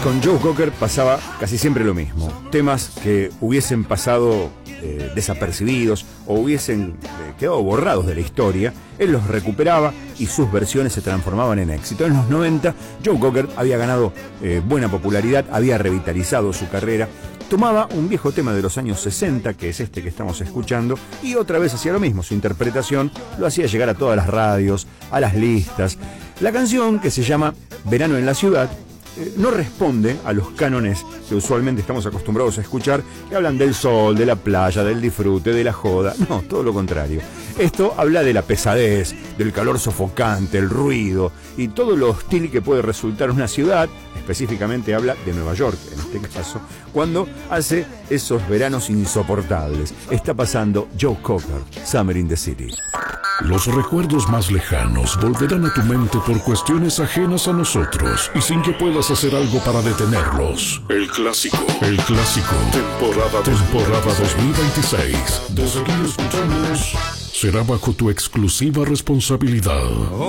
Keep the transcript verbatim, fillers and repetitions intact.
Con Joe Cocker pasaba casi siempre lo mismo. Temas que hubiesen pasado eh, desapercibidos o hubiesen eh, quedado borrados de la historia, él los recuperaba y sus versiones se transformaban en éxito. En los noventa, Joe Cocker había ganado eh, buena popularidad, había revitalizado su carrera. Tomaba un viejo tema de los años sesenta, que es este que estamos escuchando, y otra vez hacía lo mismo. Su interpretación lo hacía llegar a todas las radios, a las listas. La canción, que se llama Verano en la Ciudad, eh, no responde a los cánones que usualmente estamos acostumbrados a escuchar, que hablan del sol, de la playa, del disfrute, de la joda. No, todo lo contrario. Esto habla de la pesadez, del calor sofocante, el ruido y todo lo hostil que puede resultar una ciudad. Específicamente habla de Nueva York, en este caso, cuando hace esos veranos insoportables. Está pasando Joe Cocker, Summer in the City. Los recuerdos más lejanos volverán a tu mente por cuestiones ajenas a nosotros y sin que puedas hacer algo para detenerlos. El clásico, el clásico, temporada, temporada dos mil veintiséis. De seguir escuchándonos será bajo tu exclusiva responsabilidad.